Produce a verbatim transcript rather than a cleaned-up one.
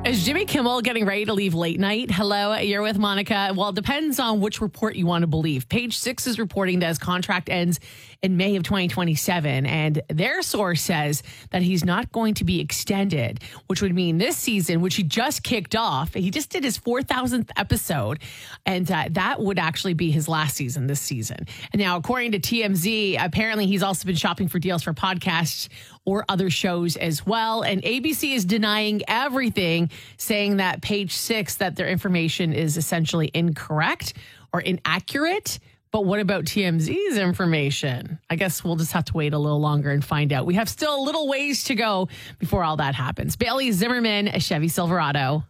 Is Jimmy Kimmel getting ready to leave late night? Hello, you're with Monica. Well, it depends on which report you want to believe. Page Six is reporting that his contract ends in May of twenty twenty-seven, and their source says that he's not going to be extended, which would mean this season, which he just kicked off, he just did his four thousandth episode, and uh, that would actually be his last season this season. And now, according to T M Z, apparently he's also been shopping for deals for podcasts or other shows as well. And A B C is denying everything, saying that Page Six, that their information is essentially incorrect or inaccurate. But what about T M Z's information? I guess we'll just have to wait a little longer and find out. We have still a little ways to go before all that happens. Bailey Zimmerman, a Chevy Silverado.